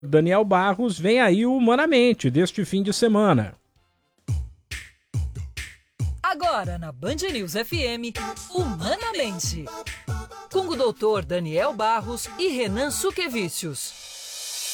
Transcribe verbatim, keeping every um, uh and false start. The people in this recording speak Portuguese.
Daniel Barros, vem aí o Humanamente deste fim de semana. Agora na Band News F M, Humanamente, com o doutor Daniel Barros e Renan Suquevicius.